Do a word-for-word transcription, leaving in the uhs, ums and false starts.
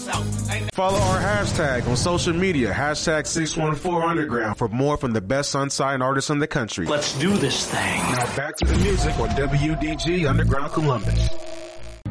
Follow our hashtag on social media, hashtag six one four underground for more from the best unsigned artists in the country. Let's do this thing. Now back to the music on W D G Underground Columbus.